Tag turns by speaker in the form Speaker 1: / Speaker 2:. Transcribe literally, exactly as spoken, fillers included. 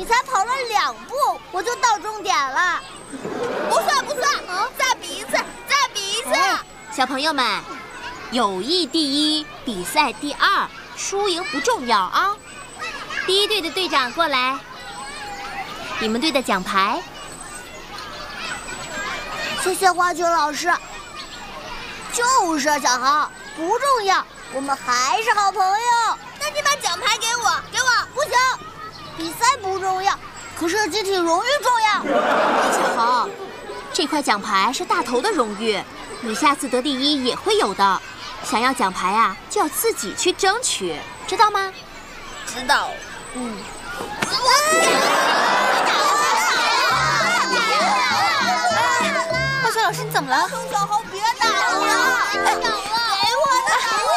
Speaker 1: 才跑了两步，我就到终点了。
Speaker 2: 不算不算，啊、再比一次，再比一次。
Speaker 3: 哎、小朋友们，友谊第一，比赛第二，输赢不重要啊。第一队的队长过来，你们队的奖牌。
Speaker 1: 谢谢花球老师。就是啊，小豪，不重要，我们还是好朋友。
Speaker 2: 那你把奖牌给我，给我。
Speaker 1: 不行，比赛不重要，可是集体荣誉重要。
Speaker 3: 小豪，这块奖牌是大头的荣誉，你下次得第一也会有的。想要奖牌啊，就要自己去争取，知道吗？
Speaker 2: 知道。
Speaker 3: 嗯。
Speaker 4: 花球老师，你怎么了？
Speaker 2: 小豪，别打了！给我的！